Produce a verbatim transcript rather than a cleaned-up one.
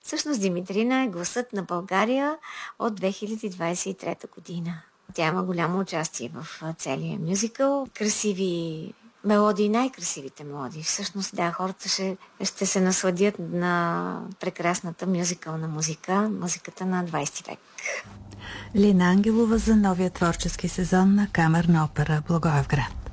Всъщност Димитрина е гласът на България от две хиляди двадесет и трета година. Тя има голямо участие в целия мюзикъл. Красиви мелодии, най-красивите мелодии. Всъщност, да, хората ще, ще се насладят на прекрасната мюзикълна музика, музиката на двадесети век. Лина Ангелова за новия творчески сезон на Камерна опера Благоевград.